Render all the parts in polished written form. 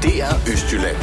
DR Østjylland.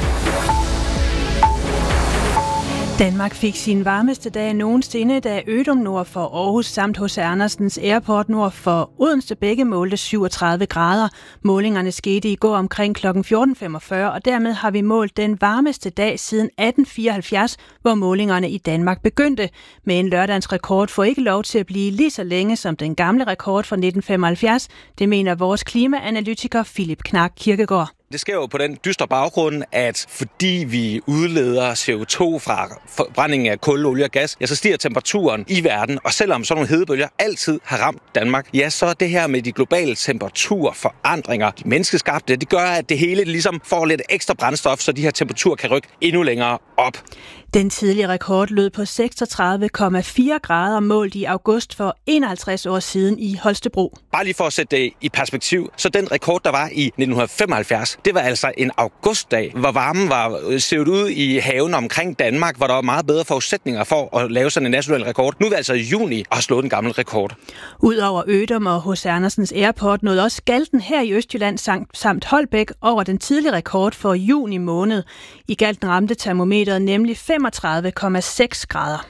Danmark fik sin varmeste dag nogensinde, da Ødum nord for Aarhus samt H.C. Andersens Airport nord for Odense begge målte 37 grader. Målingerne skete i går omkring kl. 14.45, og dermed har vi målt den varmeste dag siden 1874, hvor målingerne i Danmark begyndte. Men lørdagens rekord får ikke lov til at blive lige så længe som den gamle rekord fra 1975. Det mener vores klimaanalytiker Philip Knark Kirkegaard. Det sker jo på den dystre baggrund, at fordi vi udleder CO2 fra forbrændingen af kul, olie og gas, ja, så stiger temperaturen i verden. Og selvom sådan nogle hedebølger altid har ramt Danmark, ja, så det her med de globale temperaturforandringer, de menneskeskabte, det gør, at det hele ligesom får lidt ekstra brændstof, så de her temperaturer kan rykke endnu længere op. Den tidlige rekord lød på 36,4 grader målt i august for 51 år siden i Holstebro. Bare lige for at sætte det i perspektiv, så den rekord, der var i 1975, det var altså en augustdag, hvor varmen var set ud i haven omkring Danmark, hvor der var meget bedre forudsætninger for at lave sådan en national rekord. Nu er vi altså i juni og har slået den gamle rekord. Udover Ødum og H.C. Andersens Airport nåede også Galten her i Østjylland samt Holbæk over den tidlige rekord for juni måned. I Galten ramte termometeret nemlig 35,6 grader.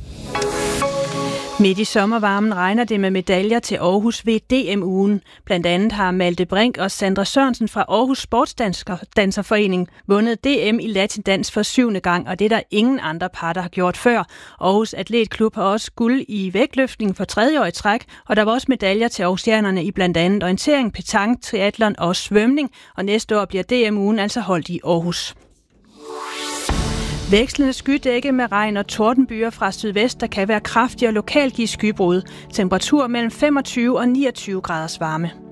Midt i sommervarmen regner det med medaljer til Aarhus ved DM-ugen. Blandt andet har Malte Brink og Sandra Sørensen fra Aarhus Sportsdanserforening vundet DM i latindans for 7. gang, og det er der ingen andre par, der har gjort før. Aarhus Atletklub har også guld i vægtløftning for 3. år i træk, og der var også medaljer til aarhusianerne i blandt andet orientering, petanque, triathlon og svømning, og næste år bliver DM-ugen altså holdt i Aarhus. Vekslende skydække med regn og tordenbyger fra sydvest, der kan være kraftig og lokalt give skybrud. Temperatur mellem 25 og 29 graders varme.